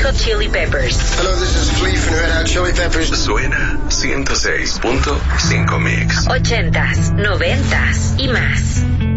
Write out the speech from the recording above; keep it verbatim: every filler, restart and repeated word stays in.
Hot Chili Peppers. Hello, this is Flea from Red Hot Chili Peppers. Suena ciento seis punto cinco Mix. Ochentas, noventas y más.